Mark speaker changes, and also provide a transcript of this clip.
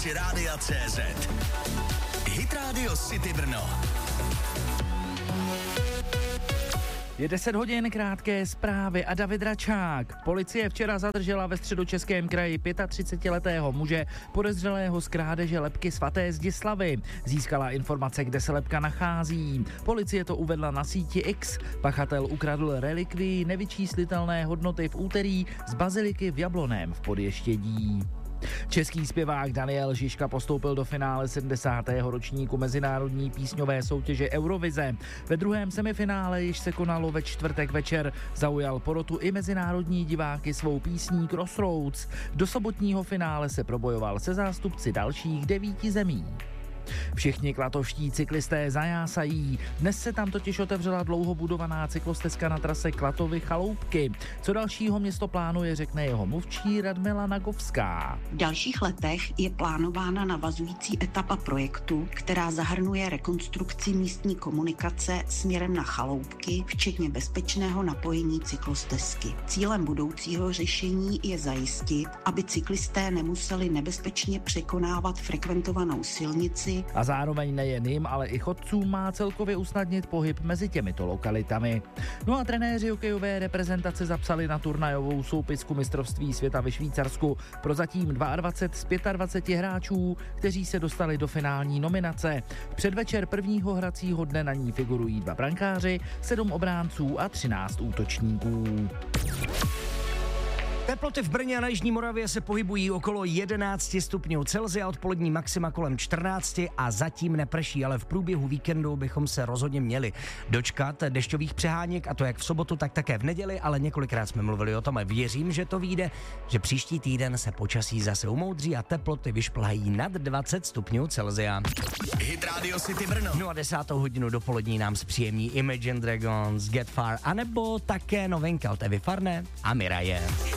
Speaker 1: aplikaci Rádia CZ. Hit Radio City Brno.
Speaker 2: Je 10 hodin, krátké zprávy a David Račák. Policie včera zadržela ve Středočeském kraji 35letého muže podezřelého z krádeže lebky svaté Zdislavy. Získala informace, kde se lebka nachází. Policie to uvedla na síti X. Pachatel ukradl relikvii nevyčíslitelné hodnoty v úterý z baziliky v Jablonném v Podještědí. Český zpěvák Daniel Žižka postoupil do finále 70. ročníku mezinárodní písňové soutěže Eurovize. Ve druhém semifinále, již se konalo ve čtvrtek večer, zaujal porotu i mezinárodní diváky svou písní Crossroads. Do sobotního finále se probojoval se zástupci dalších 9 zemí. Všichni klatovští cyklisté zajásají. Dnes se tam totiž otevřela dlouho budovaná cyklostezka na trase Klatovy Chaloupky. Co dalšího město plánuje, řekne jeho mluvčí Radmila Nagovská.
Speaker 3: V dalších letech je plánována navazující etapa projektu, která zahrnuje rekonstrukci místní komunikace směrem na Chaloupky, včetně bezpečného napojení cyklostezky. Cílem budoucího řešení je zajistit, aby cyklisté nemuseli nebezpečně překonávat frekventovanou silnici
Speaker 2: a zároveň nejen jim, ale i chodcům má celkově usnadnit pohyb mezi těmito lokalitami. No a trenéři hokejové reprezentace zapsali na turnajovou soupisku mistrovství světa ve Švýcarsku prozatím 22 z 25 hráčů, kteří se dostali do finální nominace. V předvečer prvního hracího dne na ní figurují 2 brankáři, 7 obránců a 13 útočníků.
Speaker 4: Teploty v Brně a na Jižní Moravě se pohybují okolo 11 stupňů Celsia, odpolední maxima kolem 14 a zatím neprší, ale v průběhu víkendu bychom se rozhodně měli dočkat dešťových přeháněk, a to jak v sobotu, tak také v neděli, ale několikrát jsme mluvili o tom a věřím, že to vyjde, že příští týden se počasí zase umoudří a teploty vyšplhají nad 20 stupňů Celsia.
Speaker 1: Hit Radio City Brno.
Speaker 4: No a 10. hodinu dopolední nám zpříjemní Imagine Dragons, Get Far, anebo také novinka od Evy Farné a Miraje.